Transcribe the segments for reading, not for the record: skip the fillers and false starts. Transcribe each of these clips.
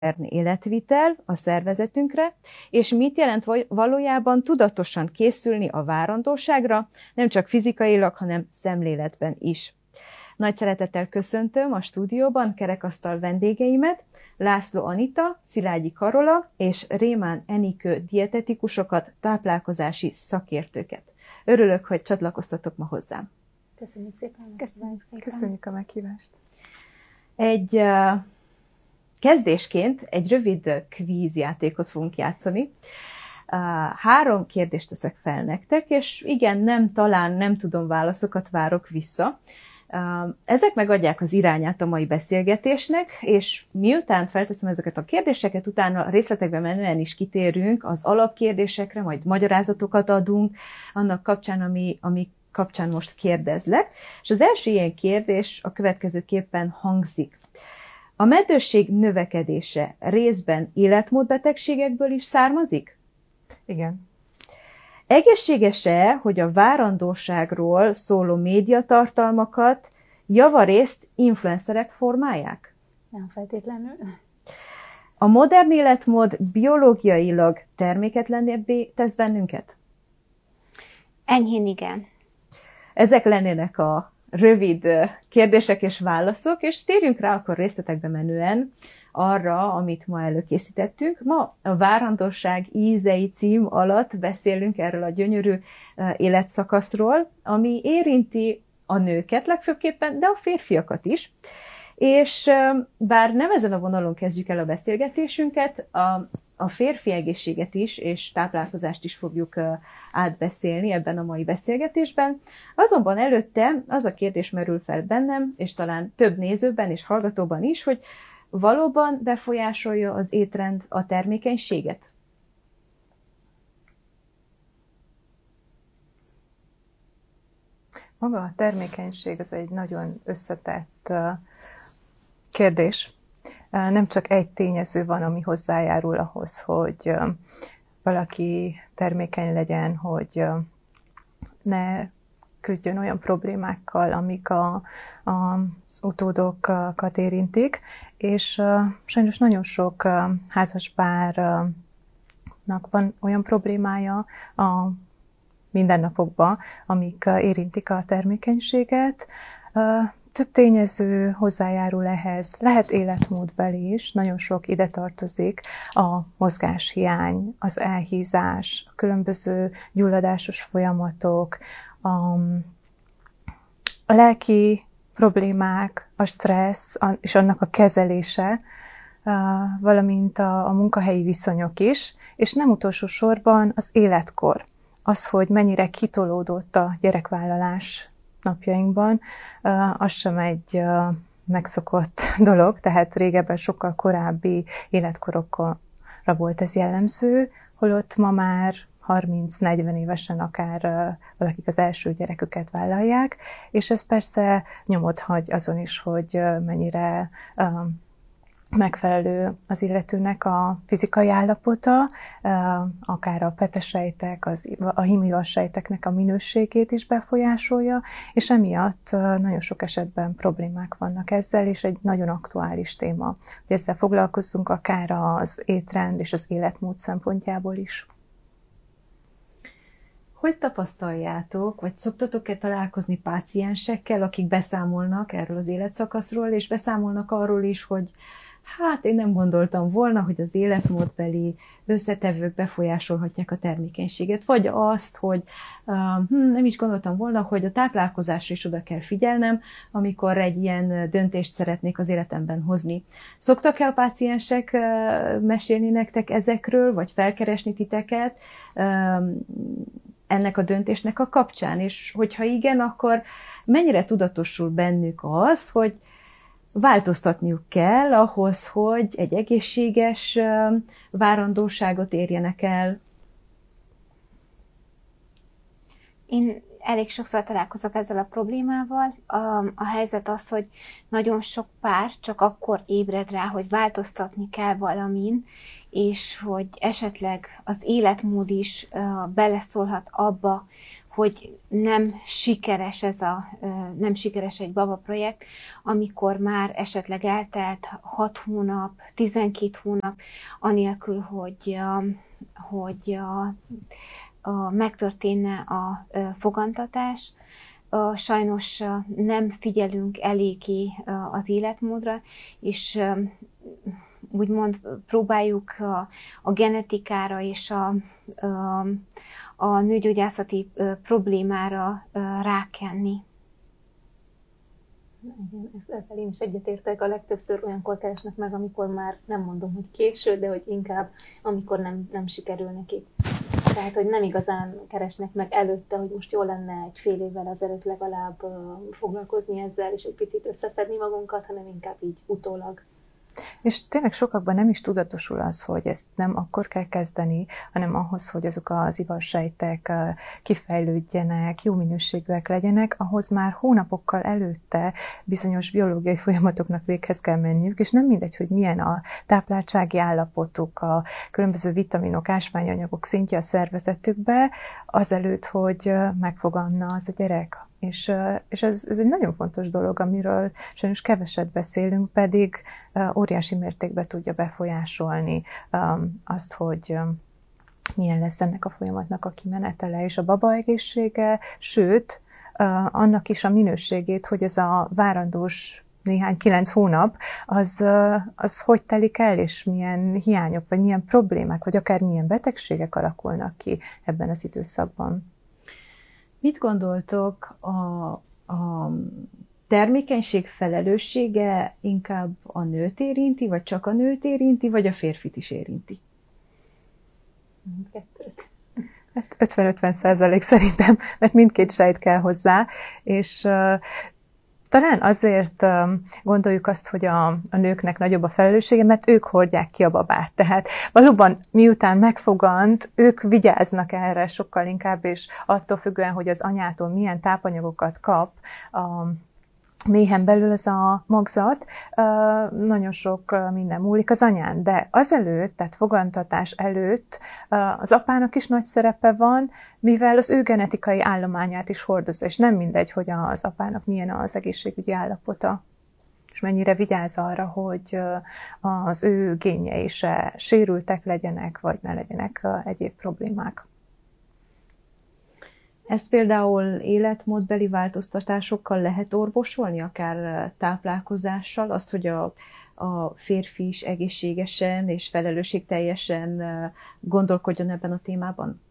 életvitel a szervezetünkre, és mit jelent valójában tudatosan készülni a várandóságra, nem csak fizikailag, hanem szemléletben is. Nagy szeretettel köszöntöm a stúdióban kerekasztal vendégeimet, László Anita, Szilágyi Karola és Rémán Enikő dietetikusokat, táplálkozási szakértőket. Örülök, hogy csatlakoztatok ma hozzám. Köszönjük szépen. Köszönjük a meghívást. Egy kezdésként egy rövid kvízjátékot fogunk játszani. 3 kérdést teszek fel nektek, és igen, nem, talán nem tudom, válaszokat várok vissza. Ezek megadják az irányát a mai beszélgetésnek, és miután felteszem ezeket a kérdéseket, utána részletekbe menően is kitérünk az alapkérdésekre, majd magyarázatokat adunk annak kapcsán, ami kapcsán most kérdezlek. És az első ilyen kérdés a következőképpen hangzik. A meddőség növekedése részben életmódbetegségekből is származik? Igen. Egészséges-e, hogy a várandóságról szóló médiatartalmakat javarészt influencerek formálják? Nem feltétlenül. A modern életmód biológiailag terméketlenebbé tesz bennünket? Enyhén igen. Ezek lennének a rövid kérdések és válaszok, és térjünk rá akkor részletekbe menően arra, amit ma előkészítettünk. Ma a Várandóság ízei cím alatt beszélünk erről a gyönyörű életszakaszról, ami érinti a nőket legfőképpen, de a férfiakat is. És bár nem ezen a vonalon kezdjük el a beszélgetésünket, a férfi egészséget is és táplálkozást is fogjuk átbeszélni ebben a mai beszélgetésben. Azonban előtte az a kérdés merül fel bennem, és talán több nézőben és hallgatóban is, hogy valóban befolyásolja az étrend a termékenységet? Maga a termékenység az egy nagyon összetett kérdés. Nem csak egy tényező van, ami hozzájárul ahhoz, hogy valaki termékeny legyen, hogy ne küzdjön olyan problémákkal, amik az utódokat érintik, és sajnos nagyon sok házaspárnak van olyan problémája a mindennapokban, amik érintik a termékenységet. Több tényező hozzájárul ehhez, lehet életmódbeli is, nagyon sok ide tartozik, a mozgáshiány, az elhízás, a különböző gyulladásos folyamatok, a lelki problémák, a stressz és annak a kezelése, valamint a munkahelyi viszonyok is, és nem utolsó sorban az életkor, az, hogy mennyire kitolódott a gyerekvállalás napjainkban, az sem egy megszokott dolog, tehát régebben sokkal korábbi életkorokra volt ez jellemző, holott ma már 30-40 évesen akár valakik az első gyereküket vállalják, és ez persze nyomot hagy azon is, hogy mennyire megfelelő az illetőnek a fizikai állapota, akár a petesejtek, a hímivassejteknek a minőségét is befolyásolja, és emiatt nagyon sok esetben problémák vannak ezzel, és egy nagyon aktuális téma, hogy ezzel foglalkozzunk akár az étrend és az életmód szempontjából is. Hogy tapasztaljátok, vagy szoktatok-e találkozni páciensekkel, akik beszámolnak erről az életszakaszról, és beszámolnak arról is, hogy hát én nem gondoltam volna, hogy az életmódbeli összetevők befolyásolhatják a termékenységet, vagy azt, hogy nem is gondoltam volna, hogy a táplálkozásra is oda kell figyelnem, amikor egy ilyen döntést szeretnék az életemben hozni. Szoktak-e a páciensek mesélni nektek ezekről, vagy felkeresni titeket ennek a döntésnek a kapcsán? És hogyha igen, akkor mennyire tudatosul bennük az, hogy változtatniuk kell ahhoz, hogy egy egészséges várandóságot érjenek el? Én elég sokszor találkozok ezzel a problémával. A helyzet az, hogy nagyon sok pár csak akkor ébred rá, hogy változtatni kell valamin, és hogy esetleg az életmód is beleszólhat abba, hogy nem sikeres nem sikeres egy baba projekt, amikor már esetleg eltelt 6 hónap, 12 hónap, anélkül, hogy megtörténne a fogantatás. Sajnos nem figyelünk eléggé az életmódra, és úgymond próbáljuk a genetikára és a nőgyógyászati problémára rákenni. Igen, ezzel én is egyetértek. A legtöbbször olyankor keresnek meg, amikor már nem mondom, hogy késő, de hogy inkább amikor nem sikerül nekik. Tehát, hogy nem igazán keresnek meg előtte, hogy most jó lenne egy fél évvel azelőtt legalább foglalkozni ezzel, és egy picit összeszedni magunkat, hanem inkább így utólag. És tényleg sokakban nem is tudatosul az, hogy ezt nem akkor kell kezdeni, hanem ahhoz, hogy azok az ivarsejtek kifejlődjenek, jó minőségűek legyenek, ahhoz már hónapokkal előtte bizonyos biológiai folyamatoknak véghez kell menniük, és nem mindegy, hogy milyen a tápláltsági állapotuk, a különböző vitaminok, ásványanyagok szintje a szervezetükbe, azelőtt, hogy megfoganna az a gyerek. És ez egy nagyon fontos dolog, amiről sajnos keveset beszélünk, pedig óriási mértékben tudja befolyásolni azt, hogy milyen lesz ennek a folyamatnak a kimenetele, és a baba egészsége, sőt, annak is a minőségét, hogy ez a várandós néhány 9 hónap, az hogy telik el, és milyen hiányok, vagy milyen problémák, vagy akár milyen betegségek alakulnak ki ebben az időszakban. Mit gondoltok, a termékenység felelőssége inkább a nőt érinti, vagy csak a nőt érinti, vagy a férfit is érinti? Kettőt. Hát 50-50% szerintem, mert mindkét sejt kell hozzá, és talán azért gondoljuk azt, hogy a nőknek nagyobb a felelőssége, mert ők hordják ki a babát. Tehát valóban miután megfogant, ők vigyáznak erre sokkal inkább, és attól függően, hogy az anyától milyen tápanyagokat kap a méhen belül ez a magzat, nagyon sok minden múlik az anyán. De azelőtt, tehát fogantatás előtt az apának is nagy szerepe van, mivel az ő genetikai állományát is hordozza, és nem mindegy, hogy az apának milyen az egészségügyi állapota, és mennyire vigyáz arra, hogy az ő génjei se sérültek legyenek, vagy ne legyenek egyéb problémák. Ezt például életmódbeli változtatásokkal lehet orvosolni, akár táplálkozással, azt, hogy a férfi is egészségesen és felelősségteljesen gondolkodjon ebben a témában?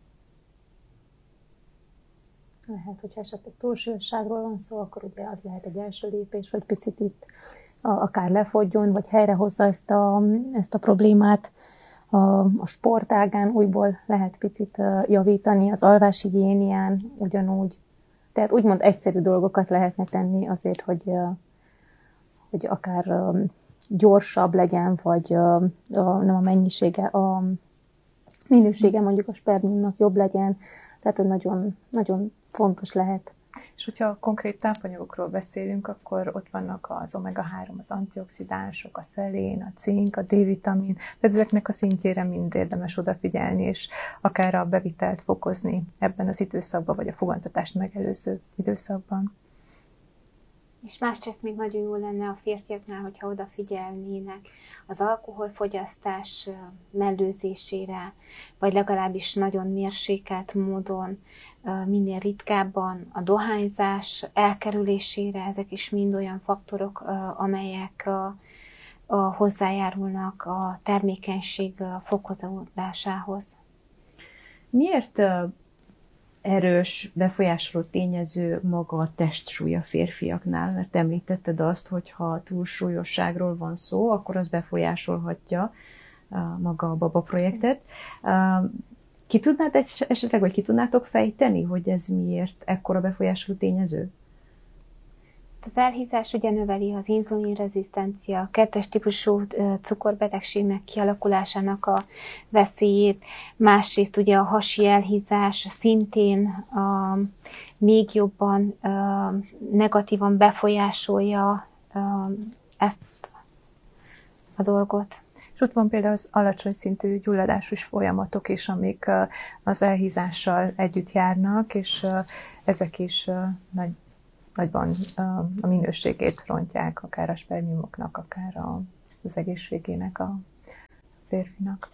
Lehet, hogyha esetleg túlsúlyosságról van szó, akkor ugye az lehet egy első lépés, vagy picit itt akár lefogjon, vagy helyrehozza ezt a problémát. A sportágán újból lehet picit javítani, az alváshigiénián ugyanúgy. Tehát úgymond egyszerű dolgokat lehetne tenni azért, hogy akár gyorsabb legyen, vagy nem a mennyisége, a minősége mondjuk a spermiumnak jobb legyen. Tehát, hogy nagyon, nagyon fontos lehet. És hogyha konkrét tápanyagokról beszélünk, akkor ott vannak az omega-3, az antioxidánsok, a szelén, a cink, a D-vitamin, tehát ezeknek a szintjére mind érdemes odafigyelni, és akár a bevitelt fokozni ebben az időszakban, vagy a fogantatást megelőző időszakban. És másrészt még nagyon jó lenne a férfiaknál, hogyha odafigyelnének az alkoholfogyasztás mellőzésére, vagy legalábbis nagyon mérsékelt módon, minél ritkábban a dohányzás elkerülésére. Ezek is mind olyan faktorok, amelyek hozzájárulnak a termékenység fokozódásához. Miért erős, befolyásoló tényező maga a testsúly a férfiaknál? Mert említetted azt, hogy ha túlsúlyosságról van szó, akkor az befolyásolhatja maga a baba projektet. Ki tudnád esetleg, vagy ki tudnátok fejteni, hogy ez miért ekkora befolyásoló tényező? Az elhízás ugye növeli az inzulinrezisztencia, a 2. típusú cukorbetegségnek kialakulásának a veszélyét, másrészt ugye a hasi elhízás szintén még jobban negatívan befolyásolja ezt a dolgot. És ott van például az alacsony szintű gyulladásos folyamatok is, amik az elhízással együtt járnak, és ezek is nagyban a minőségét rontják, akár a spermiumoknak, akár az egészségének a férfinak.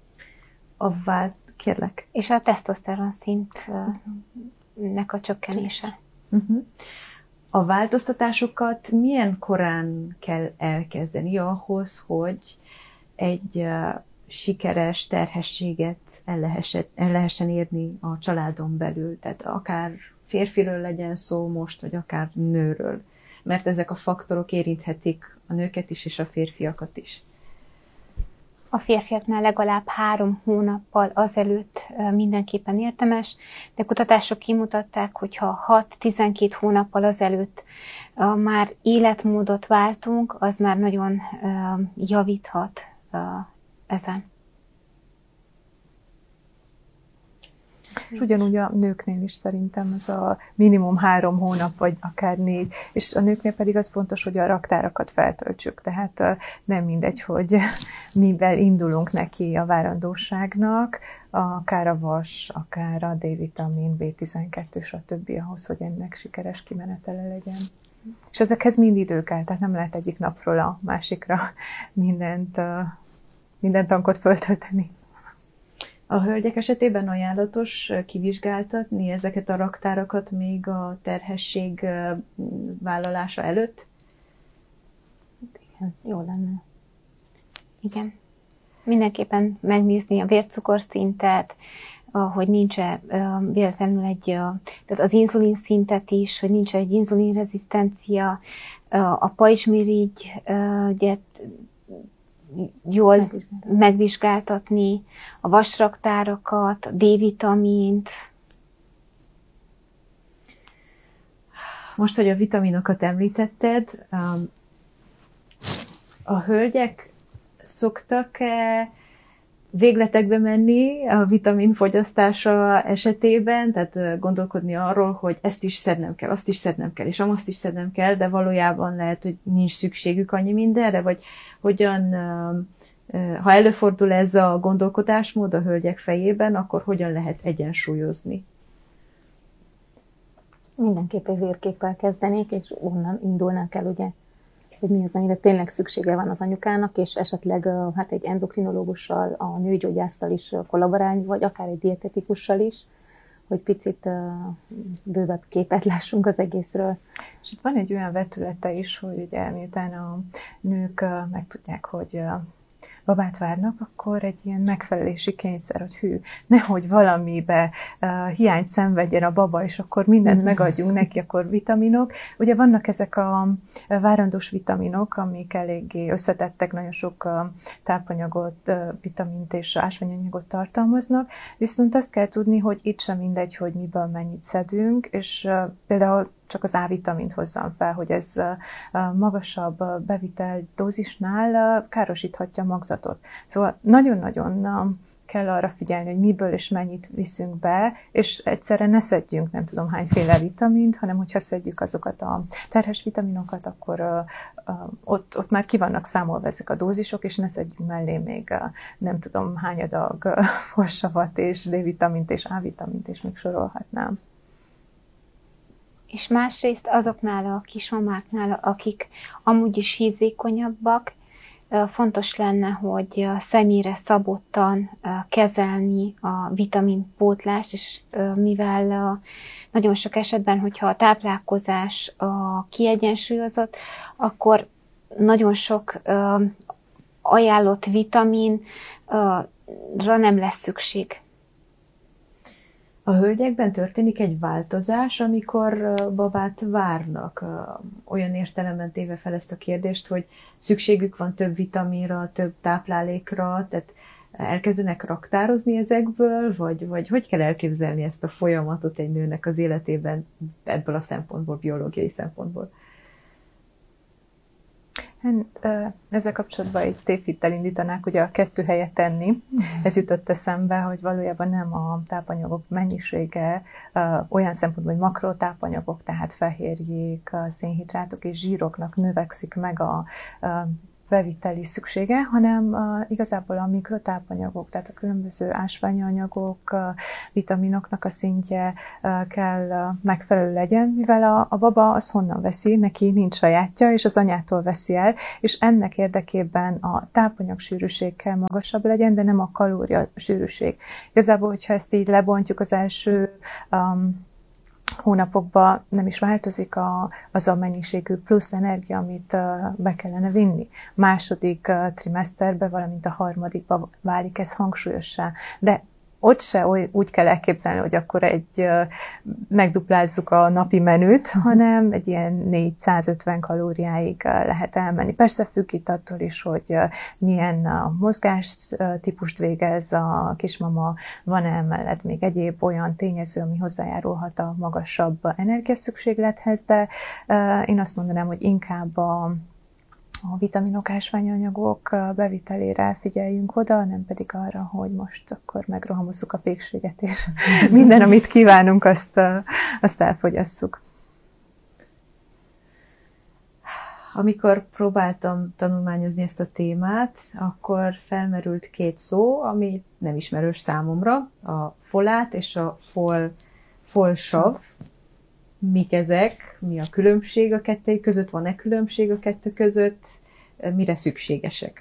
Kérlek. És a tesztoszteron szintnek a csökkenése. A változtatásokat milyen korán kell elkezdeni ahhoz, hogy egy sikeres terhességet el lehessen érni a családon belül? Tehát akár férfiről legyen szó most, vagy akár nőről. Mert ezek a faktorok érinthetik a nőket is, és a férfiakat is. A férfiaknál legalább 3 hónappal azelőtt mindenképpen érdemes, de kutatások kimutatták, hogyha 6-12 hónappal azelőtt már életmódot váltunk, az már nagyon javíthat ezen. És ugyanúgy a nőknél is szerintem ez a minimum 3 hónap, vagy akár 4, és a nőknél pedig az fontos, hogy a raktárakat feltöltsük. Tehát nem mindegy, hogy mivel indulunk neki a várandóságnak, akár a vas, akár a D-vitamin, B12, stb. Ahhoz, hogy ennek sikeres kimenetele legyen. És ezekhez mind idő kell, tehát nem lehet egyik napról a másikra minden tankot föltölteni. A hölgyek esetében ajánlatos kivizsgáltatni ezeket a raktárakat még a terhesség vállalása előtt? Igen, jó lenne. Igen. Mindenképpen megnézni a vércukorszintet, hogy nincs-e véletlenül tehát az inzulin szintet is, hogy nincs egy inzulinrezisztencia, a pajzsmirigyet jól megvizsgáltatni, a vasraktárakat, a D-vitamint. Most, hogy a vitaminokat említetted, a hölgyek szoktak-e végletekbe menni a vitamin fogyasztása esetében, tehát gondolkodni arról, hogy ezt is szednem kell, azt is szednem kell, és azt is szednem kell, de valójában lehet, hogy nincs szükségük annyi mindenre, vagy hogyan, ha előfordul ez a gondolkodásmód a hölgyek fejében, akkor hogyan lehet egyensúlyozni? Mindenképpen vérképpel kezdenék, és onnan indulnánk el, ugye, hogy mi az, amire tényleg szüksége van az anyukának, és esetleg hát egy endokrinológussal, a nőgyógyásszal is kollaborálni, vagy akár egy dietetikussal is, hogy picit bővebb képet lássunk az egészről. És itt van egy olyan vetülete is, hogy ugye miután a nők megtudják, hogy babát várnak, akkor egy ilyen megfelelési kényszer, hogy nehogy valamibe hiányt szenvedjen a baba, és akkor mindent megadjunk neki, akkor vitaminok. Ugye vannak ezek a várandós vitaminok, amik eléggé összetettek, nagyon sok tápanyagot, vitamint és ásványanyagot tartalmaznak, viszont azt kell tudni, hogy itt sem mindegy, hogy miből mennyit szedünk, és például csak az A-vitamint hozzam fel, hogy ez magasabb bevitel dózisnál károsíthatja a magzatot. Szóval nagyon-nagyon kell arra figyelni, hogy miből és mennyit viszünk be, és egyszerre ne szedjünk nem tudom hányféle vitamint, hanem hogyha szedjük azokat a terhes vitaminokat, akkor ott már ki vannak számolva ezek a dózisok, és ne szedjünk mellé még nem tudom hány adag fossavat és D-vitamint és A-vitamint, és még sorolhatnám. És másrészt azoknál a kismamáknál, akik amúgy is hízékonyabbak, fontos lenne, hogy személyre szabottan kezelni a vitaminpótlást, és mivel nagyon sok esetben, hogyha a táplálkozás kiegyensúlyozott, akkor nagyon sok ajánlott vitaminra nem lesz szükség. A hölgyekben történik egy változás, amikor babát várnak. Olyan értelemben téve fel ezt a kérdést, hogy szükségük van több vitaminra, több táplálékra, tehát elkezdenek raktározni ezekből, vagy hogy kell elképzelni ezt a folyamatot egy nőnek az életében ebből a szempontból, biológiai szempontból? Ezzel kapcsolatban egy tévhittel indítanák, ugye a 2 helyet tenni. Ez jutott eszembe, hogy valójában nem a tápanyagok mennyisége olyan szempontból, hogy makrotápanyagok, tehát fehérjék, szénhidrátok és zsíroknak növekszik meg a beviteli szüksége, hanem igazából a mikrotápanyagok, tehát a különböző ásványanyagok, vitaminoknak a szintje kell megfelelő legyen, mivel a baba az honnan veszi, neki nincs sajátja, és az anyától veszi el, és ennek érdekében a tápanyagsűrűség kell magasabb legyen, de nem a kalóriasűrűség. Igazából, hogyha ezt így lebontjuk az első hónapokban, nem is változik az a mennyiségű plusz energia, amit be kellene vinni. Második trimeszterben, valamint a harmadikban válik ez hangsúlyossá. De ott se úgy kell elképzelni, hogy akkor megduplázzuk a napi menüt, hanem egy ilyen 450 kalóriáig lehet elmenni. Persze függ itt attól is, hogy milyen mozgás típust végez a kismama, van-e emellett még egyéb olyan tényező, ami hozzájárulhat a magasabb energiaszükséglethez, de én azt mondanám, hogy inkább a vitaminok, ásványanyagok bevitelére figyeljünk oda, nem pedig arra, hogy most akkor megrohamozzuk a pékséget, és minden, amit kívánunk, azt elfogyasszuk. Amikor próbáltam tanulmányozni ezt a témát, akkor felmerült két szó, ami nem ismerős számomra, a folát és a folsav. Mik ezek? Mi a különbség a kettő között? Van-e különbség a kettő között? Mire szükségesek?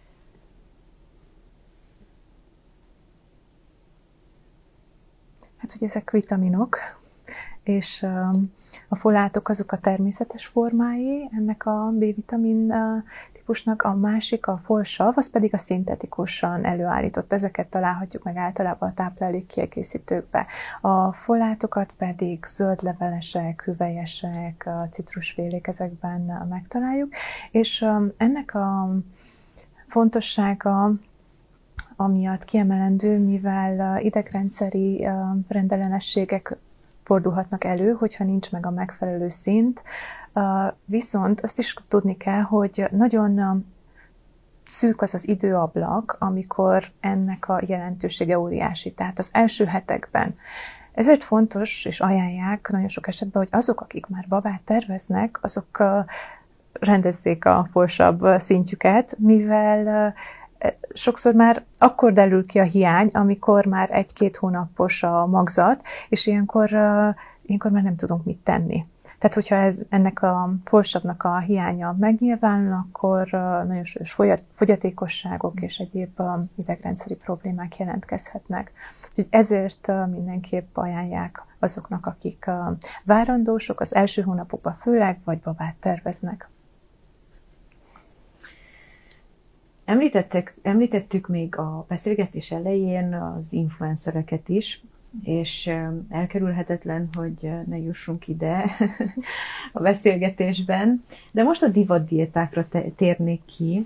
Hát, hogy ezek vitaminok, és a folátok azok a természetes formái ennek a B-vitamin típusnak, a másik, a folsav, az pedig a szintetikusan előállított. Ezeket találhatjuk meg általában a táplálékkiegészítőkbe. A folátokat pedig zöldlevelesek, hüvelyesek, citrusfélék, ezekben megtaláljuk, és ennek a fontossága amiatt kiemelendő, mivel idegrendszeri rendellenességek fordulhatnak elő, hogyha nincs meg a megfelelő szint. Viszont azt is tudni kell, hogy nagyon szűk az időablak, amikor ennek a jelentősége óriási. Tehát az első hetekben. Ezért fontos, és ajánlják nagyon sok esetben, hogy azok, akik már babát terveznek, azok rendezzék a folsav szintjüket, mivel sokszor már akkor derül ki a hiány, amikor már 1-2 hónapos a magzat, és ilyenkor már nem tudunk mit tenni. Tehát, hogyha ennek a folsavnak a hiánya megnyilvánul, akkor nagyon súlyos fogyatékosságok és egyéb idegrendszeri problémák jelentkezhetnek. Úgyhogy ezért mindenképp ajánlják azoknak, akik várandósok, az első hónapokban főleg, vagy babát terveznek. Említettük még a beszélgetés elején az influencereket is, és elkerülhetetlen, hogy ne jussunk ide a beszélgetésben. De most a divatdiétákra térnék ki.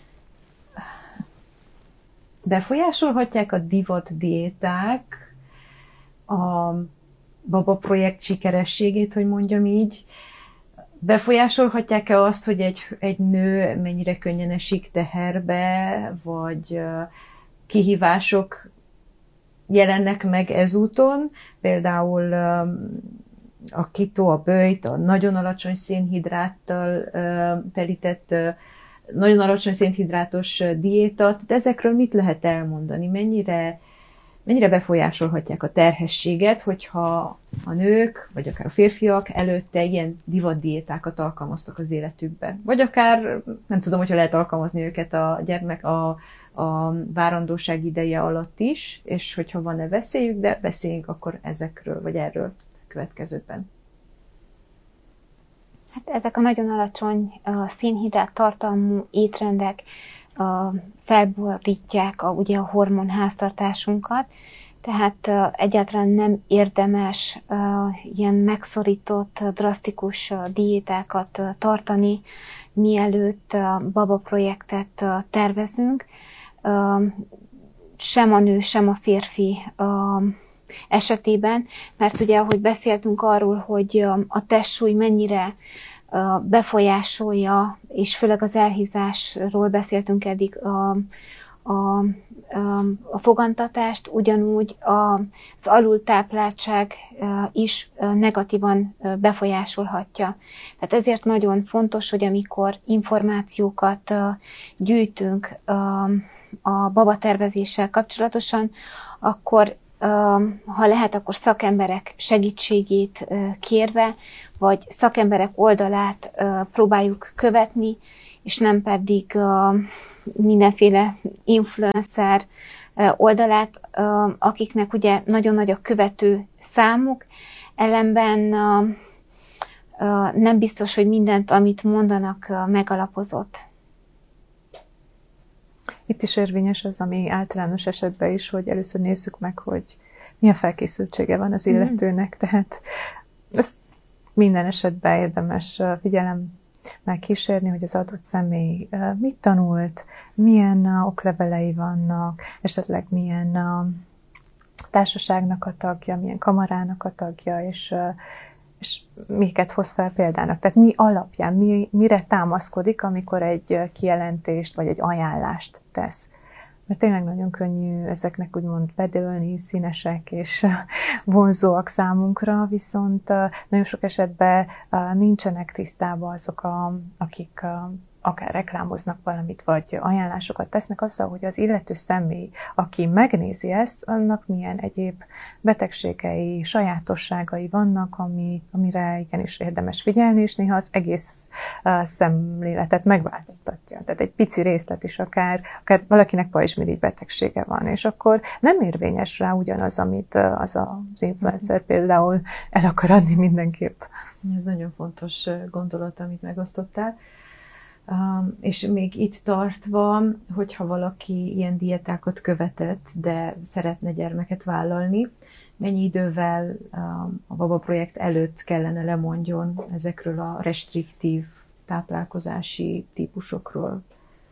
Befolyásolhatják a divatdiéták a baba projekt sikerességét, hogy mondjam így? Befolyásolhatják-e azt, hogy egy nő mennyire könnyen esik teherbe, vagy kihívások jelennek meg ezúton, például a keto, a böjt, a nagyon alacsony szénhidráttal telített, nagyon alacsony szénhidrátos diéta. Tehát ezekről mit lehet elmondani? Mennyire befolyásolhatják a terhességet, hogyha a nők, vagy akár a férfiak előtte ilyen divatdiétákat alkalmaztak az életükbe? Vagy akár, nem tudom, hogyha lehet alkalmazni őket a gyermek a várandóság ideje alatt is, és hogyha van-e veszélyük, de beszéljünk akkor ezekről, vagy erről következőben. Hát ezek a nagyon alacsony szénhidrát tartalmú étrendek felborítják ugye a hormonháztartásunkat, tehát egyáltalán nem érdemes ilyen megszorított, drasztikus diétákat tartani, mielőtt baba projektet tervezünk. Sem a nő, sem a férfi esetében, mert ugye, ahogy beszéltünk arról, hogy a testsúly mennyire befolyásolja, és főleg az elhízásról beszéltünk eddig, a fogantatást, ugyanúgy az alultápláltság is negatívan befolyásolhatja. Tehát ezért nagyon fontos, hogy amikor információkat gyűjtünk a babatervezéssel kapcsolatosan, akkor ha lehet, akkor szakemberek segítségét kérve, vagy szakemberek oldalát próbáljuk követni, és nem pedig mindenféle influencer oldalát, akiknek ugye nagyon nagy a követő számuk, ellenben nem biztos, hogy mindent, amit mondanak, megalapozott. Itt is érvényes az, ami általános esetben is, hogy először nézzük meg, hogy milyen felkészültsége van az illetőnek, tehát ezt minden esetben érdemes figyelemmel kísérni, hogy az adott személy mit tanult, milyen oklevelei vannak, esetleg milyen társaságnak a tagja, milyen kamarának a tagja, és miket hoz fel példának. Tehát mi alapján, mire támaszkodik, amikor egy kijelentést vagy egy ajánlást tesz. Mert tényleg nagyon könnyű ezeknek úgymond bedőlni, színesek és vonzóak számunkra, viszont nagyon sok esetben nincsenek tisztában azok, akik akár reklámoznak valamit, vagy ajánlásokat tesznek azzal, hogy az illető személy, aki megnézi ezt, annak milyen egyéb betegségei, sajátosságai vannak, amire igenis érdemes figyelni, és néha az egész szemléletet megváltoztatja. Tehát egy pici részlet is akár valakinek pajzsmirigy betegsége van, és akkor nem érvényes rá ugyanaz, amit az influencer például el akar adni mindenképp. Ez nagyon fontos gondolat, amit megosztottál. És még itt tartva, hogyha valaki ilyen diétákat követett, de szeretne gyermeket vállalni, mennyi idővel a Baba Projekt előtt kellene lemondjon ezekről a restriktív táplálkozási típusokról?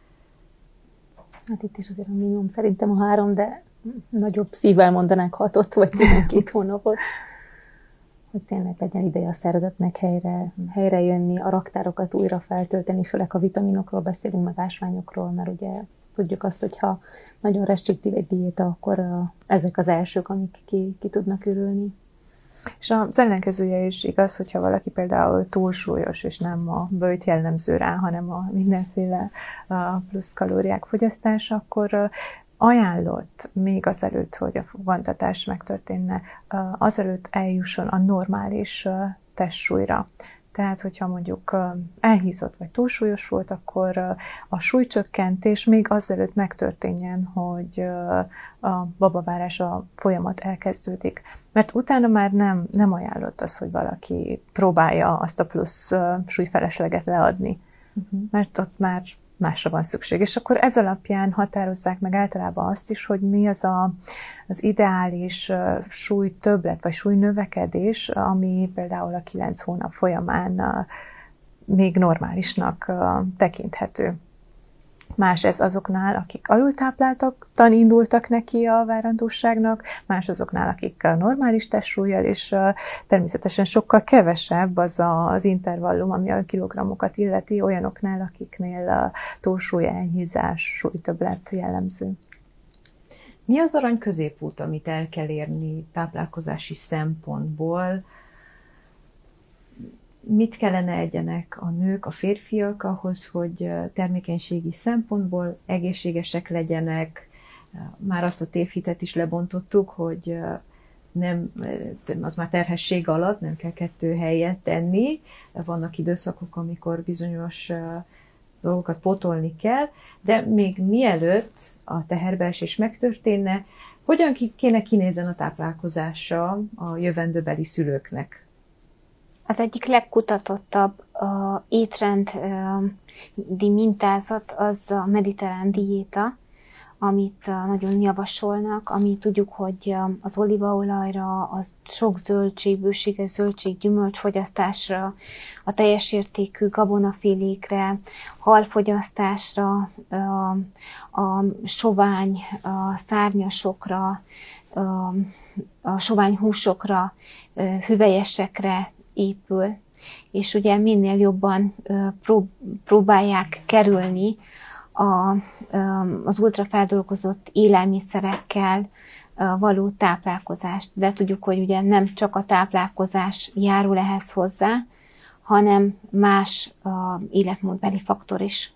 Hát itt is azért a minimum szerintem a 3, de nagyobb szívvel mondanák 6 vagy 12 hónapot. Hogy tényleg legyen ideje a szervezetnek helyre jönni, a raktárokat újra feltölteni, főleg a vitaminokról beszélünk, meg ásványokról, mert ugye tudjuk azt, hogy ha nagyon restriktív egy diéta, akkor ezek az elsők, amik ki tudnak ürülni. És az ellenkezője is igaz, hogyha valaki például túlsúlyos, és nem a böjt jellemző rá, hanem a mindenféle plusz kalóriák fogyasztása, akkor ajánlott még azelőtt, hogy a fogantatás megtörténne, azelőtt eljusson a normális testsúlyra. Tehát, hogyha mondjuk elhízott vagy túlsúlyos volt, akkor a súlycsökkentés még azelőtt megtörténjen, hogy a babavárás a folyamat elkezdődik. Mert utána már nem ajánlott az, hogy valaki próbálja azt a plusz súlyfelesleget leadni. Mert ott már másra van szükség. És akkor ez alapján határozzák meg általában azt is, hogy mi az az ideális súlytöbblet vagy súlynövekedés, ami például a 9 hónap folyamán még normálisnak tekinthető. Más ez azoknál, akik alultápláltan indultak neki a várandóságnak, más azoknál, akik normális testsúllyal, és természetesen sokkal kevesebb az intervallum, ami a kilogrammokat illeti, olyanoknál, akiknél túlsúly, elhízás, súlytöbblet jellemző. Mi az arany középút, amit el kell érni táplálkozási szempontból? Mit kellene egyenek a nők, a férfiak ahhoz, hogy termékenységi szempontból egészségesek legyenek? Már azt a tévhitet is lebontottuk, hogy nem, az már terhesség alatt nem kell 2 helyet tenni. Vannak időszakok, amikor bizonyos dolgokat pótolni kell, de még mielőtt a teherbeesés megtörténne, hogyan kéne kinézzen a táplálkozása a jövendőbeli szülőknek? Az egyik legkutatottabb étrendi mintázat az a mediterrán diéta, amit nagyon javasolnak, ami tudjuk, hogy az olívaolajra, a sok zöldség, bőséges zöldség, gyümölcsfogyasztásra, a teljes értékű gabonafélékre, halfogyasztásra, a sovány a szárnyasokra, a sovány húsokra, hüvelyesekre épül, és ugye minél jobban próbálják kerülni az ultrafeldolgozott élelmiszerekkel való táplálkozást. De tudjuk, hogy ugye nem csak a táplálkozás járul ehhez hozzá, hanem más életmódbeli faktor is.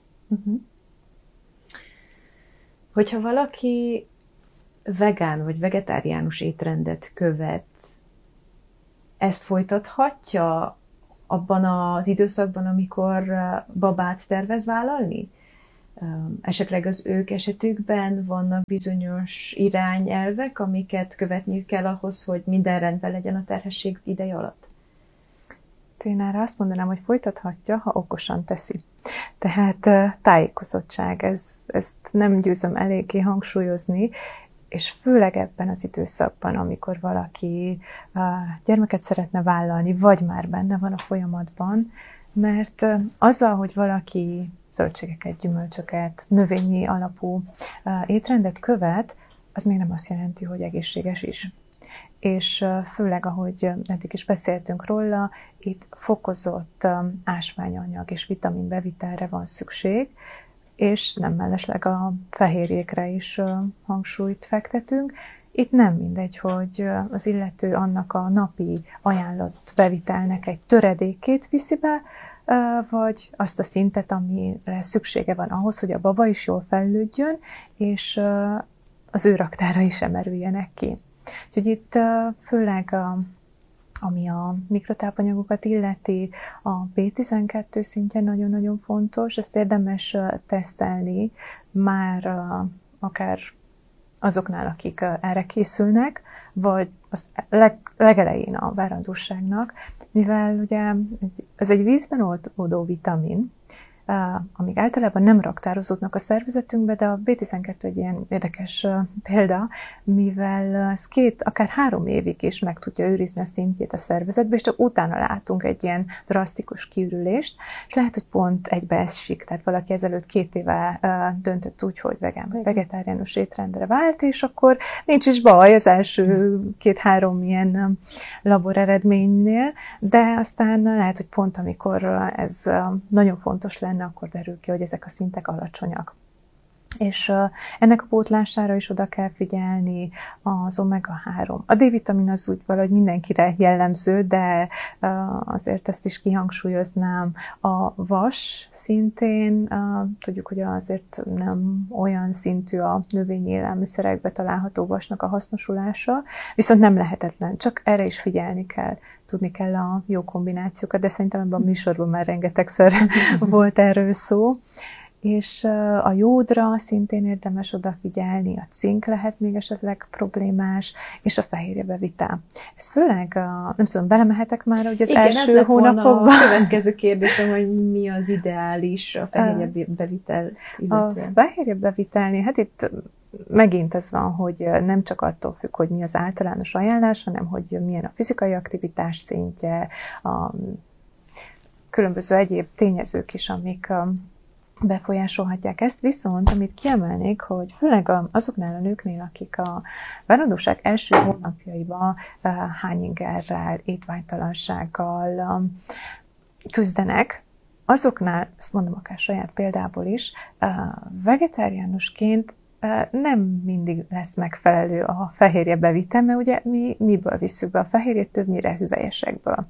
Hogyha valaki vegán vagy vegetáriánus étrendet követ, ezt folytathatja abban az időszakban, amikor babát tervez vállalni? Esetleg az ők esetükben vannak bizonyos irányelvek, amiket követniük kell ahhoz, hogy minden rendben legyen a terhesség ideje alatt? Én erre azt mondanám, hogy folytathatja, ha okosan teszi. Tehát tájékozottság, ezt nem győzöm eléggé hangsúlyozni, és főleg ebben az időszakban, amikor valaki gyermeket szeretne vállalni, vagy már benne van a folyamatban, mert azzal, hogy valaki zöldségeket, gyümölcsöket, növényi alapú étrendet követ, az még nem azt jelenti, hogy egészséges is. És főleg, ahogy eddig is beszéltünk róla, itt fokozott ásványanyag és vitaminbevitelre van szükség, és nem mellesleg a fehérjékre is hangsúlyt fektetünk. Itt nem mindegy, hogy az illető annak a napi ajánlott bevitelnek egy töredékét viszi be, vagy azt a szintet, amire szüksége van ahhoz, hogy a baba is jól fejlődjön, és az ő raktára is emerüljenek ki. Úgyhogy itt főleg ami a mikrotápanyagokat illeti, a B12 szintje nagyon-nagyon fontos, ezt érdemes tesztelni már akár azoknál, akik erre készülnek, vagy az legelején a várandóságnak, mivel ugye ez egy vízben oldódó vitamin, amik általában nem raktározódnak a szervezetünkbe, de a B12 egy ilyen érdekes példa, mivel ez 2, akár 3 évig is meg tudja őrizni a szintjét a szervezetbe, és csak utána látunk egy ilyen drasztikus kiürülést, és lehet, hogy pont egybeesik, tehát valaki ezelőtt 2 éve döntött úgy, hogy vegán vagy vegetáriánus étrendre vált, és akkor nincs is baj az első 2-3 ilyen labor eredménynél, de aztán lehet, hogy pont amikor ez nagyon fontos lenne, akkor derül ki, hogy ezek a szintek alacsonyak. És ennek a pótlására is oda kell figyelni, az omega-3. A D-vitamin az úgy valahogy mindenkire jellemző, de azért ezt is kihangsúlyoznám. A vas szintén, tudjuk, hogy azért nem olyan szintű a növényi élelmiszerekbe található vasnak a hasznosulása, viszont nem lehetetlen, csak erre is figyelni kell. Tudni kell a jó kombinációkat, de szerintem ebben a műsorban már rengetegszer volt erről szó. És a jódra szintén érdemes odafigyelni, a cink lehet még esetleg problémás, és a fehérjebevitel. Ez főleg, nem tudom, belemehetek már, hogy az igen, első hónapokban... a következő kérdésem, hogy mi az ideális a fehérjebevitel illetően. A fehérjebevitelnél, hát itt megint ez van, hogy nem csak attól függ, hogy mi az általános ajánlás, hanem hogy milyen a fizikai aktivitás szintje, a különböző egyéb tényezők is, amik befolyásolhatják ezt, viszont amit kiemelnék, hogy főleg azoknál a nőknél, akik a várandóság első hónapjaiban hányingerrel, étvágytalansággal küzdenek, azoknál, ezt mondom akár saját példából is, vegetáriánusként nem mindig lesz megfelelő a fehérjebevitel, mert ugye mi miből visszük be a fehérjét? Többnyire hüvelyesekből.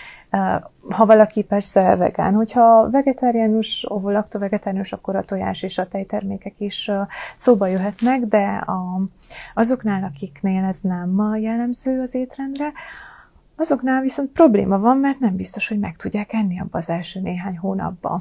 Ha valaki persze vegán, hogyha vegetáriánus, ovo-laktovegetáriánus, akkor a tojás és a tejtermékek is szóba jöhetnek, de azoknál, akiknél ez nem jellemző az étrendre, azoknál viszont probléma van, mert nem biztos, hogy meg tudják enni abba az első néhány hónapban.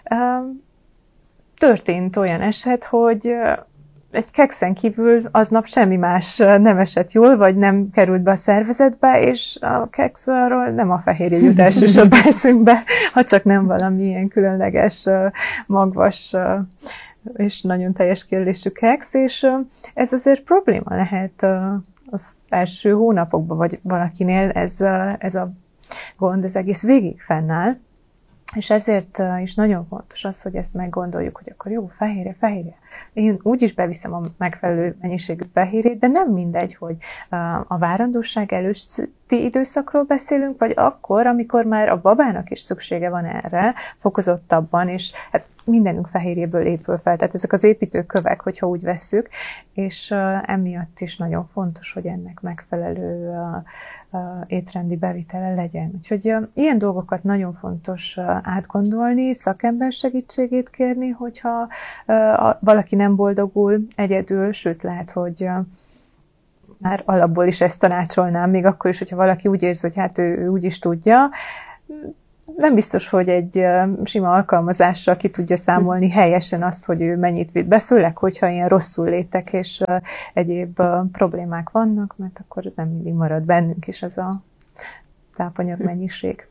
Történt olyan eset, hogy egy kekszen kívül aznap semmi más nem esett jól, vagy nem került be a szervezetbe, és a kekszről nem a fehérje jut elsősorban eszünkbe, ha csak nem valamilyen különleges, magvas és nagyon teljes kérdésű keksz, és ez azért probléma lehet az első hónapokban, vagy valakinél ez a gond, ez egész végig fennáll. És ezért is nagyon fontos az, hogy ezt meggondoljuk, hogy akkor jó, fehérje, én úgyis beviszem a megfelelő mennyiségű fehérjét, de nem mindegy, hogy a várandóság előtti időszakról beszélünk, vagy akkor, amikor már a babának is szüksége van erre, fokozottabban, és hát mindenünk fehérjéből épül fel, tehát ezek az építőkövek, hogyha úgy vesszük, és emiatt is nagyon fontos, hogy ennek megfelelő étrendi bevitele legyen. Úgyhogy ilyen dolgokat nagyon fontos átgondolni, szakember segítségét kérni, hogyha valaki nem boldogul egyedül, sőt lehet, hogy már alapból is ezt tanácsolnám, még akkor is, hogyha valaki úgy érzi, hogy hát ő úgy is tudja. Nem biztos, hogy egy sima alkalmazással ki tudja számolni helyesen azt, hogy ő mennyit vitt be, főleg, hogyha ilyen rosszul létek és egyéb problémák vannak, mert akkor nem mindig marad bennünk is az a tápanyag mennyiség.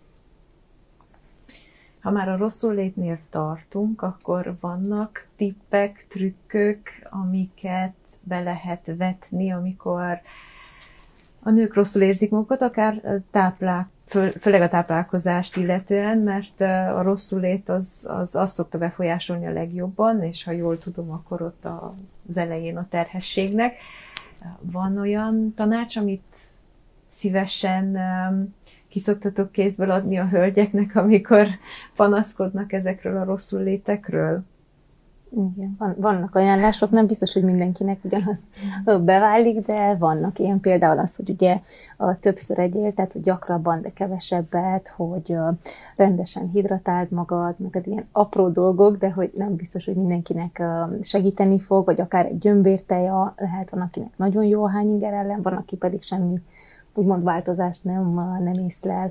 Ha már a rosszul létnél tartunk, akkor vannak tippek, trükkök, amiket be lehet vetni, amikor a nők rosszul érzik magukat, akár főleg a táplálkozást illetően, mert a rosszulét az azt szokta befolyásolni a legjobban, és ha jól tudom, akkor ott az elején a terhességnek. Van olyan tanács, amit szívesen ki szoktatok kézből adni a hölgyeknek, amikor panaszkodnak ezekről a rosszullétekről? Igen, vannak ajánlások, nem biztos, hogy mindenkinek ugyanaz beválik, de vannak ilyen, például az, hogy ugye többször egyél, tehát hogy gyakrabban, de kevesebbet, hogy rendesen hidratáld magad, meg az ilyen apró dolgok, de hogy nem biztos, hogy mindenkinek segíteni fog, vagy akár egy gyömbérteja, lehet van, akinek nagyon jó a hányinger ellen, van, aki pedig semmi úgymond változást nem észlel.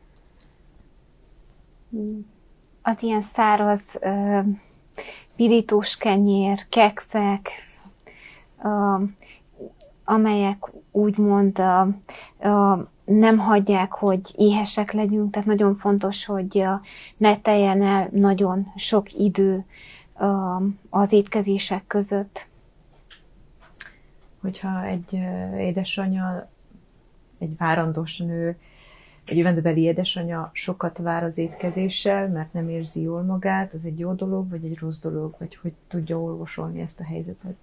Az ilyen száraz pirítós kenyér, kekszek, amelyek úgymond nem hagyják, hogy éhesek legyünk, tehát nagyon fontos, hogy ne teljen el nagyon sok idő az étkezések között. Hogyha egy édesanyja, egy várandós nő, egy jövendőbeli édesanyja sokat vár az étkezéssel, mert nem érzi jól magát, az egy jó dolog, vagy egy rossz dolog, vagy hogy tudja orvosolni ezt a helyzetet?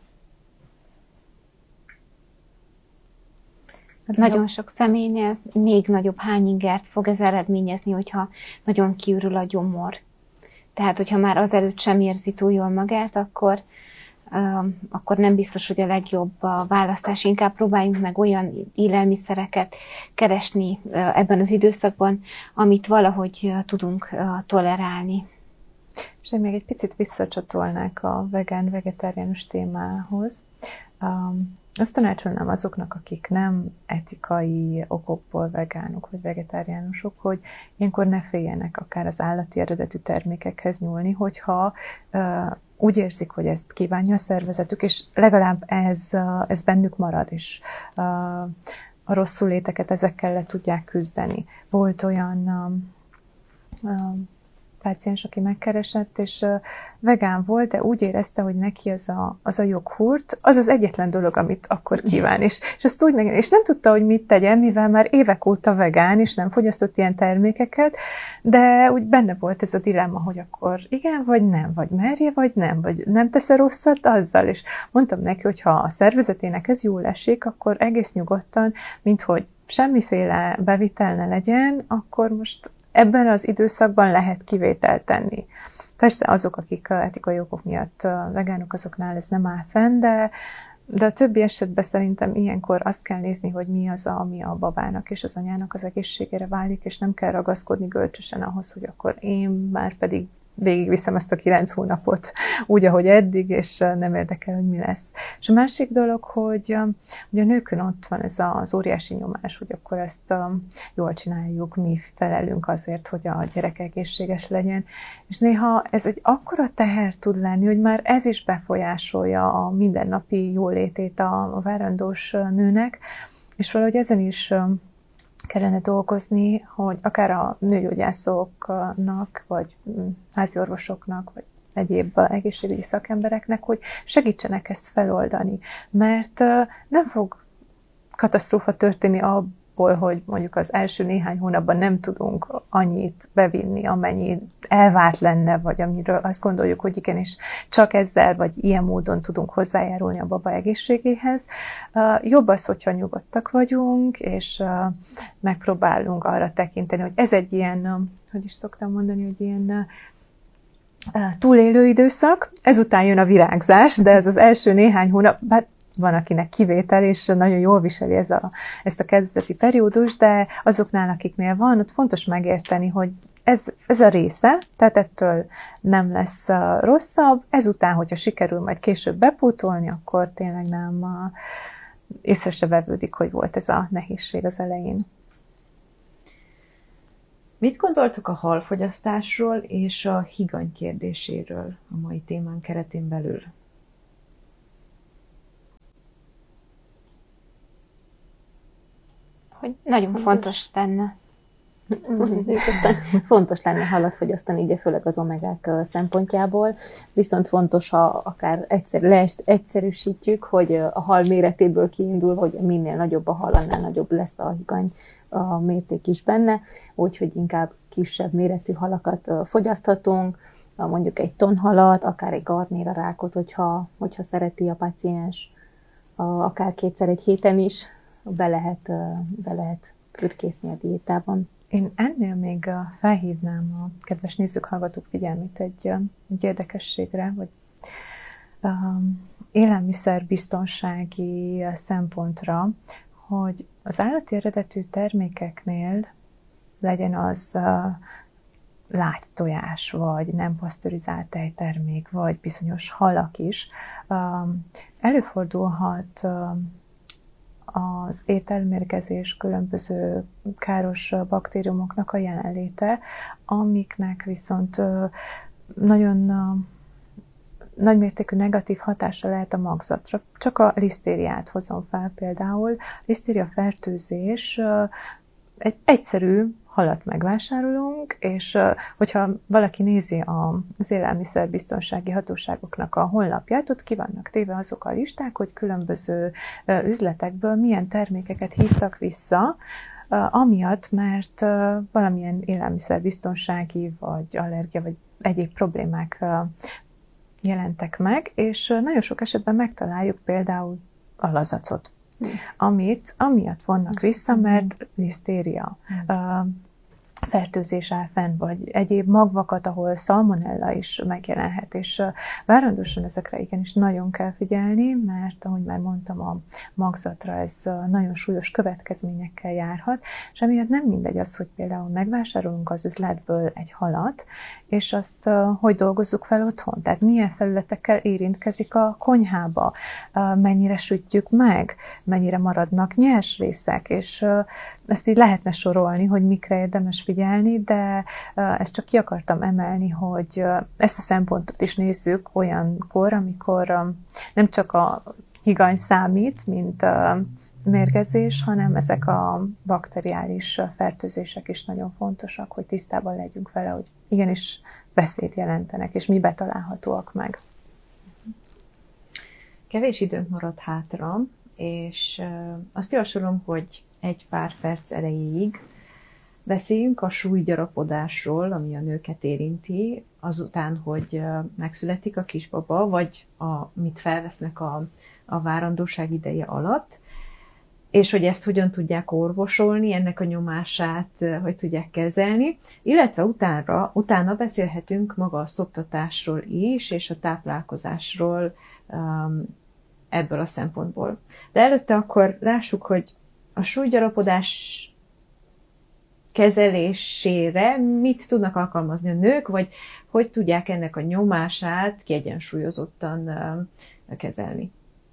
Nagyon sok személynél még nagyobb hányingert fog ez eredményezni, hogyha nagyon kiürül a gyomor. Tehát, hogyha már azelőtt sem érzi túl jól magát, akkor nem biztos, hogy a legjobb a választás. Inkább próbáljunk meg olyan élelmiszereket keresni ebben az időszakban, amit valahogy tudunk tolerálni. És én még egy picit visszacsatolnák a vegán-vegetáriánus témához. Azt tanácsolnám azoknak, akik nem etikai okokból vegánok vagy vegetáriánusok, hogy ilyenkor ne féljenek akár az állati eredetű termékekhez nyúlni, hogyha úgy érzik, hogy ezt kívánja a szervezetük, és legalább ez bennük marad, és a rosszul léteket ezekkel le tudják küzdeni. Volt olyan páciens, aki megkeresett, és vegán volt, de úgy érezte, hogy neki az a joghurt, az az egyetlen dolog, amit akkor kíván. És ezt úgy és nem tudta, hogy mit tegyen, mivel már évek óta vegán, és nem fogyasztott ilyen termékeket, de úgy benne volt ez a dilemma, hogy akkor igen, vagy nem, vagy merje, vagy nem tesz-e rosszat azzal. És mondtam neki, hogy ha a szervezetének ez jól esik, akkor egész nyugodtan, minthogy semmiféle bevitel ne legyen, akkor most ebben az időszakban lehet kivételt tenni. Persze azok, akik etikai okok miatt vegánok, azoknál ez nem áll fenn, de a többi esetben szerintem ilyenkor azt kell nézni, hogy mi az, ami a babának és az anyának az egészségére válik, és nem kell ragaszkodni görcsösen ahhoz, hogy akkor én már pedig végigviszem ezt a 9 hónapot úgy, ahogy eddig, és nem érdekel, hogy mi lesz. És a másik dolog, hogy a nőkön ott van ez az óriási nyomás, hogy akkor ezt jól csináljuk, mi felelünk azért, hogy a gyerek egészséges legyen. És néha ez egy akkora teher tud lenni, hogy már ez is befolyásolja a mindennapi jólétét a várandós nőnek, és valahogy ezen is kellene dolgozni, hogy akár a nőgyógyászoknak, vagy háziorvosoknak, vagy egyéb egészségügyi szakembereknek, hogy segítsenek ezt feloldani. Mert nem fog katasztrófa történni abból, hogy mondjuk az első néhány hónapban nem tudunk annyit bevinni, amennyi elvárt lenne, vagy amiről azt gondoljuk, hogy igenis csak ezzel, vagy ilyen módon tudunk hozzájárulni a baba egészségéhez. Jobb az, hogyha nyugodtak vagyunk, és megpróbálunk arra tekinteni, hogy ez egy ilyen, hogy is szoktam mondani, hogy ilyen túlélő időszak, ezután jön a virágzás, de ez az első néhány hónap, bár van, akinek kivétel, és nagyon jól viseli ezt a kezdeti periódus, de azoknál, akiknél van, ott fontos megérteni, hogy ez a része, tehát ettől nem lesz rosszabb. Ezután, hogyha sikerül majd később bepótolni, akkor tényleg nem észre se vevődik, hogy volt ez a nehézség az elején. Mit gondoltok a halfogyasztásról és a higany kérdéséről a mai témán keretén belül? Hogy nagyon fontos lenne. Fontos lenne halat fogyasztani, ugye főleg az omegák szempontjából, viszont fontos, ha akár egyszerűsítjük, hogy a hal méretéből kiindul, hogy minél nagyobb a hal, annál nagyobb lesz a higany a mérték is benne, úgyhogy inkább kisebb méretű halakat fogyaszthatunk, mondjuk egy tonhalat, akár egy garnéra rákot, hogyha szereti a paciens, akár kétszer egy héten is be lehet fürkészni a diétában. Én ennél még felhívnám a kedves nézők, hallgatók figyelmét egy érdekességre, hogy élelmiszerbiztonsági szempontra, hogy az állati eredetű termékeknél legyen az lágy tojás, vagy nem pasztörizált tejtermék, vagy bizonyos halak is, előfordulhat az ételmérgezés, különböző káros baktériumoknak a jelenléte, amiknek viszont nagyon nagymértékű negatív hatása lehet a magzatra. Csak a lisztériát hozom fel például. Lisztéria fertőzés egy egyszerű halat megvásárolunk, és hogyha valaki nézi az élelmiszerbiztonsági hatóságoknak a honlapját, ott ki vannak téve azok a listák, hogy különböző üzletekből milyen termékeket hívtak vissza, amiatt, mert valamilyen élelmiszerbiztonsági, vagy allergia, vagy egyéb problémák jelentek meg, és nagyon sok esetben megtaláljuk például a lazacot, amit amiatt vonnak vissza, mert lisztéria fertőzés áll fenn, vagy egyéb magvakat, ahol szalmonella is megjelenhet, és várhatósan ezekre igenis nagyon kell figyelni, mert ahogy már mondtam, a magzatra ez nagyon súlyos következményekkel járhat, és emiatt nem mindegy az, hogy például megvásárolunk az üzletből egy halat, és azt hogy dolgozzuk fel otthon, tehát milyen felületekkel érintkezik a konyhába, mennyire sütjük meg, mennyire maradnak nyers részek, és ezt így lehetne sorolni, hogy mikre érdemes figyelni, de ezt csak ki akartam emelni, hogy ezt a szempontot is nézzük olyankor, amikor nem csak a higany számít, mint mérgezés, hanem ezek a bakteriális fertőzések is nagyon fontosak, hogy tisztában legyünk vele, hogy igenis veszélyt jelentenek, és mibe találhatóak meg. Kevés időnk maradt hátra, és azt javasolom, hogy egy pár perc erejéig beszéljünk a súlygyarapodásról, ami a nőket érinti, azután, hogy megszületik a kisbaba, vagy amit felvesznek a várandóság ideje alatt, és hogy ezt hogyan tudják orvosolni, ennek a nyomását hogy tudják kezelni, illetve utána beszélhetünk maga a szoptatásról is, és a táplálkozásról ebből a szempontból. De előtte akkor lássuk, hogy a súlygyarapodás kezelésére mit tudnak alkalmazni a nők, vagy hogy tudják ennek a nyomását kiegyensúlyozottan kezelni.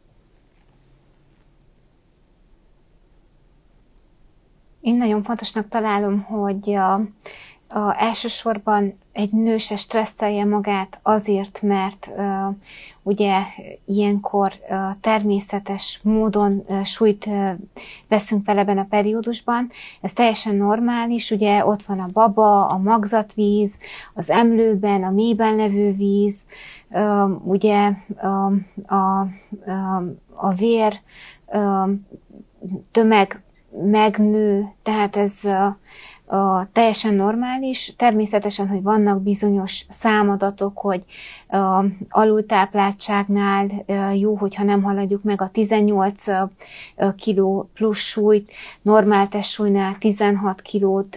Én nagyon fontosnak találom, hogy elsősorban egy nő se stresszelje magát azért, mert ugye ilyenkor természetes módon súlyt veszünk fel ebben a periódusban. Ez teljesen normális, ugye ott van a baba, a magzatvíz, az emlőben, a mélyben levő víz, ugye a vér tömeg megnő, tehát ez teljesen normális. Természetesen, hogy vannak bizonyos számadatok, hogy alultápláltságnál jó, hogyha nem haladjuk meg a 18 kg plusz súlyt, normál testsúlynál 16 kilót,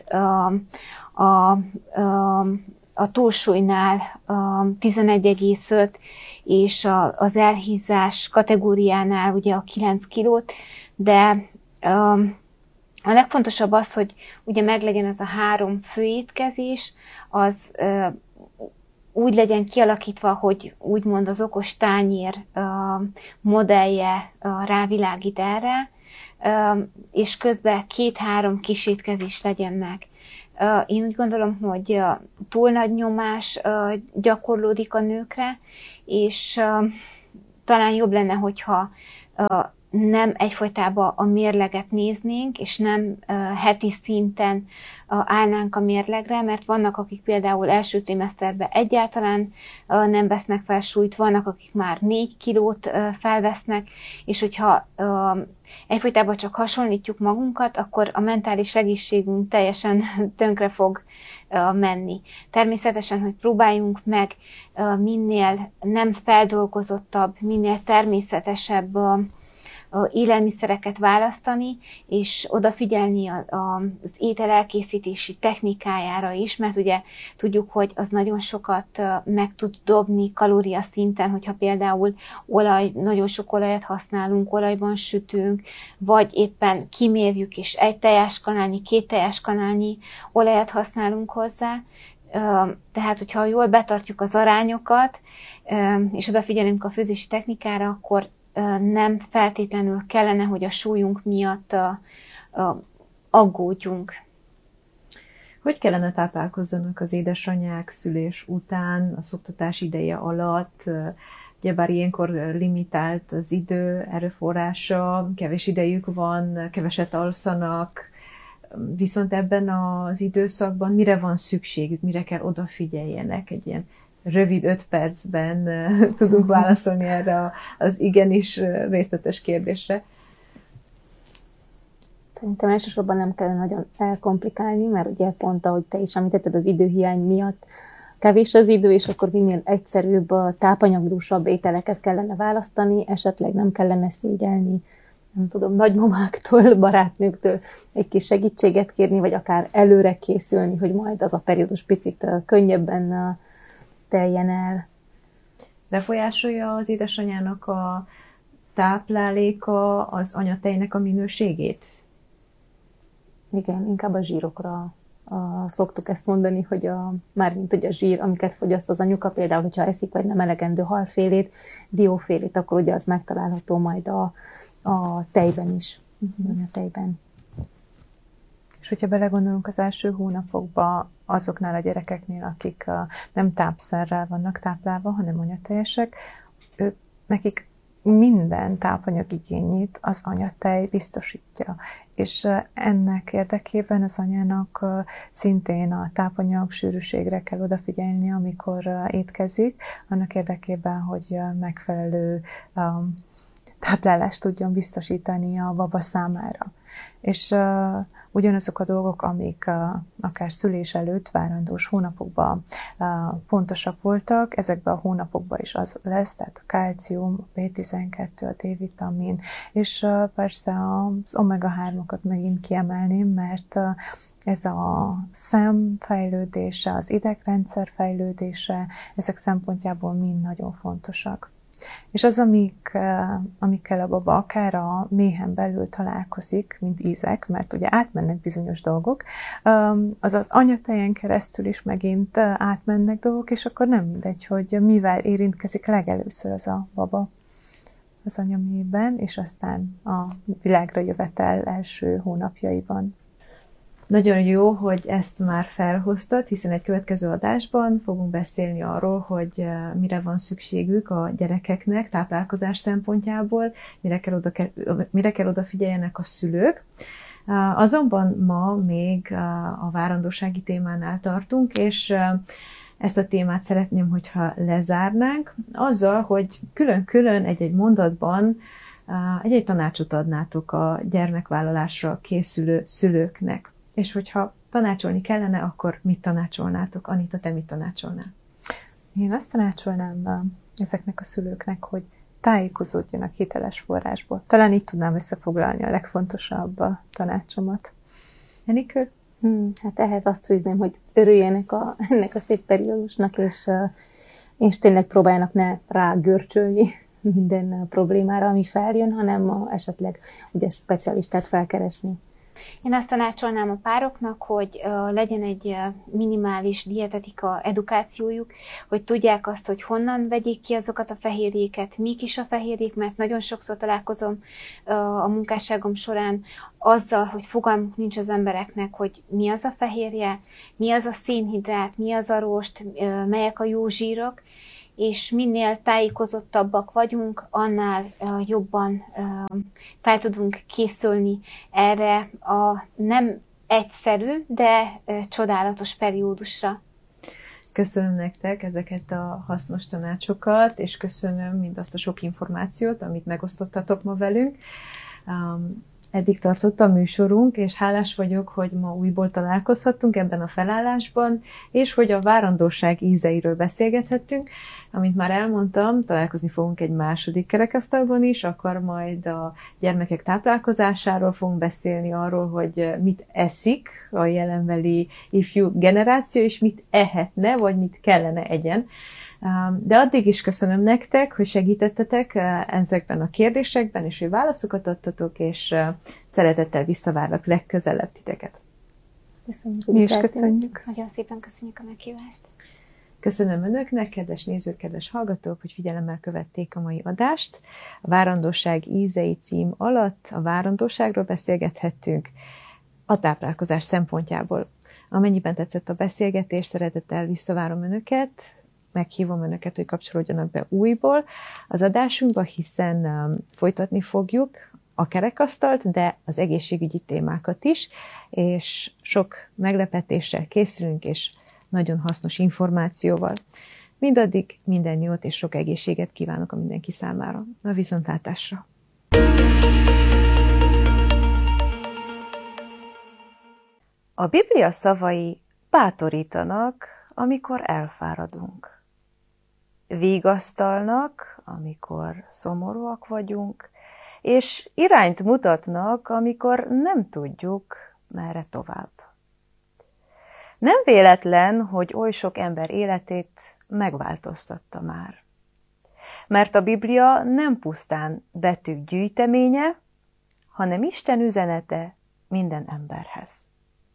a túlsúlynál 11,5, és az elhízás kategóriánál ugye a 9 kilót, de a legfontosabb az, hogy ugye meglegyen ez a 3 főétkezés, az úgy legyen kialakítva, hogy úgymond az okos tányér modellje rávilágít erre, és közben 2-3 kisétkezés legyen meg. Én úgy gondolom, hogy túl nagy nyomás gyakorlódik a nőkre, és talán jobb lenne, hogyha nem egyfolytában a mérleget néznénk, és nem heti szinten állnánk a mérlegre, mert vannak, akik például első trimeszterben egyáltalán nem vesznek fel súlyt, vannak, akik már 4 kilót felvesznek, és hogyha egyfolytában csak hasonlítjuk magunkat, akkor a mentális egészségünk teljesen tönkre fog menni. Természetesen, hogy próbáljunk meg minél nem feldolgozottabb, minél természetesebb élelmiszereket választani, és odafigyelni az étel elkészítési technikájára is, mert ugye tudjuk, hogy az nagyon sokat meg tud dobni kalóriaszinten, hogyha például nagyon sok olajat használunk, olajban sütünk, vagy éppen kimérjük, és 1 tejáskanálnyi, 2 tejáskanálnyi olajat használunk hozzá. Tehát, hogyha jól betartjuk az arányokat, és odafigyelünk a főzési technikára, akkor nem feltétlenül kellene, hogy a súlyunk miatt aggódjunk. Hogy kellene táplálkozzanak az édesanyák szülés után, a szoptatás ideje alatt? Ugyebár ilyenkor limitált az idő, erőforrása, kevés idejük van, keveset alszanak, viszont ebben az időszakban mire van szükségük, mire kell odafigyeljenek? Egy ilyen rövid 5 percben tudunk válaszolni erre az igenis részletes kérdésre. Szerintem elsősorban nem kell nagyon elkomplikálni, mert ugye pont ahogy te is említetted, az időhiány miatt kevés az idő, és akkor minél egyszerűbb, tápanyagdúsabb ételeket kellene választani, esetleg nem kellene szégyelni, nem tudom, nagymamáktól, barátnőktől egy kis segítséget kérni, vagy akár előre készülni, hogy majd az a periódus picit könnyebben teljen el. Befolyásolja az édesanyának a tápláléka az anyatejnek a minőségét? Igen, inkább a zsírokra szoktuk ezt mondani, hogy mármint ugye a zsír, amiket fogyaszt az anyuka, például, hogyha eszik vagy nem elegendő halfélét, diófélét, akkor ugye az megtalálható majd a tejben is. A tejben. És hogyha belegondolunk az első hónapokban azoknál a gyerekeknél, akik nem tápszerrel vannak táplálva, hanem anyatejesek, nekik minden tápanyagigényét az anyatej biztosítja. És ennek érdekében az anyának szintén a tápanyag sűrűségre kell odafigyelni, amikor étkezik, annak érdekében, hogy megfelelő táplálást tudjon biztosítani a baba számára. És ugyanazok a dolgok, amik akár szülés előtt, várandós hónapokban fontosak voltak, ezekben a hónapokban is az lesz, tehát a kálcium, a B12, a D-vitamin, és persze az omega-3-okat megint kiemelném, mert ez a szem fejlődése, az idegrendszer fejlődése, ezek szempontjából mind nagyon fontosak. És az, amikkel a baba akár a méhen belül találkozik, mint ízek, mert ugye átmennek bizonyos dolgok, az anyatejen keresztül is megint átmennek dolgok, és akkor nem mindegy, hogy mivel érintkezik legelőször az a baba az anyaméhben, és aztán a világra jövetel első hónapjaiban. Nagyon jó, hogy ezt már felhoztad, hiszen egy következő adásban fogunk beszélni arról, hogy mire van szükségük a gyerekeknek táplálkozás szempontjából, mire kell odafigyeljenek a szülők. Azonban ma még a várandósági témánál tartunk, és ezt a témát szeretném, hogyha lezárnánk, azzal, hogy külön-külön egy-egy mondatban egy tanácsot adnátok a gyermekvállalásra készülő szülőknek. És hogyha tanácsolni kellene, akkor mit tanácsolnátok? Anita, te mit tanácsolnál? Én azt tanácsolnám ezeknek a szülőknek, hogy tájékozódjanak hiteles forrásból. Talán így tudnám összefoglalni a legfontosabb a tanácsomat. Enikő? Hát ehhez azt fűzném, hogy örüljenek ennek a szép periódusnak, és tényleg próbáljanak ne rágörcsölni minden problémára, ami feljön, hanem esetleg ugye specialistát felkeresni. Én azt tanácsolnám a pároknak, hogy legyen egy minimális dietetika edukációjuk, hogy tudják azt, hogy honnan vegyék ki azokat a fehérjéket, mik is a fehérjék, mert nagyon sokszor találkozom a munkásságom során azzal, hogy fogalmuk nincs az embereknek, hogy mi az a fehérje, mi az a szénhidrát, mi az a rost, melyek a jó zsírok, és minél tájékozottabbak vagyunk, annál jobban fel tudunk készülni erre a nem egyszerű, de csodálatos periódusra. Köszönöm nektek ezeket a hasznos tanácsokat, és köszönöm mindazt a sok információt, amit megosztottatok ma velünk. Eddig tartott a műsorunk, és hálás vagyok, hogy ma újból találkozhattunk ebben a felállásban, és hogy a várandóság ízeiről beszélgethettünk. Amint már elmondtam, találkozni fogunk egy második kerekasztalban is, akkor majd a gyermekek táplálkozásáról fogunk beszélni, arról, hogy mit eszik a jelenbeli ifjú generáció, és mit ehetne, vagy mit kellene egyen. De addig is köszönöm nektek, hogy segítettetek ezekben a kérdésekben, és hogy válaszokat adtatok, és szeretettel visszavárlak legközelebb titeket. Köszönjük. Mi is köszönjük. Nagyon szépen köszönjük a meghívást. Köszönöm önöknek, kedves nézők, kedves hallgatók, hogy figyelemmel követték a mai adást. A Várandóság ízei cím alatt a várandóságról beszélgethettünk a táplálkozás szempontjából. Amennyiben tetszett a beszélgetés, szeretettel visszavárom önöket, meghívom önöket, hogy kapcsolódjanak be újból az adásunkba, hiszen folytatni fogjuk a kerekasztalt, de az egészségügyi témákat is, és sok meglepetéssel készülünk, és nagyon hasznos információval. Mindaddig minden jót és sok egészséget kívánok a mindenki számára. A viszontlátásra! A Biblia szavai bátorítanak, amikor elfáradunk. Vigasztalnak, amikor szomorúak vagyunk, és irányt mutatnak, amikor nem tudjuk, merre tovább. Nem véletlen, hogy oly sok ember életét megváltoztatta már. Mert a Biblia nem pusztán betűk gyűjteménye, hanem Isten üzenete minden emberhez.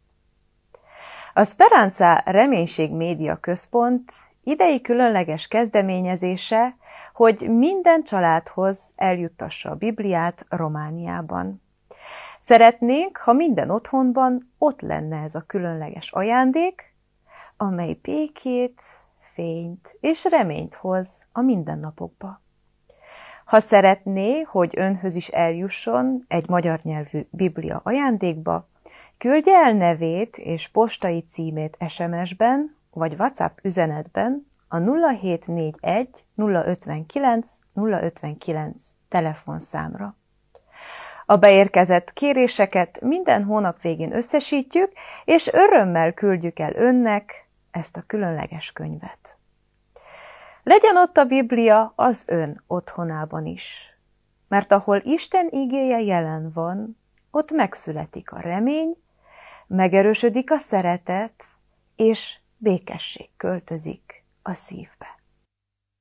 A Speranza Reménység Média Központ idei különleges kezdeményezése, hogy minden családhoz eljuttassa a Bibliát Romániában. Szeretnénk, ha minden otthonban ott lenne ez a különleges ajándék, amely békét, fényt és reményt hoz a mindennapokba. Ha szeretné, hogy önhöz is eljusson egy magyar nyelvű Biblia ajándékba, küldje el nevét és postai címét SMS-ben vagy WhatsApp üzenetben a 0741 059 059 telefonszámra. A beérkezett kéréseket minden hónap végén összesítjük, és örömmel küldjük el önnek ezt a különleges könyvet. Legyen ott a Biblia az ön otthonában is, mert ahol Isten igéje jelen van, ott megszületik a remény, megerősödik a szeretet, és békesség költözik a szívbe.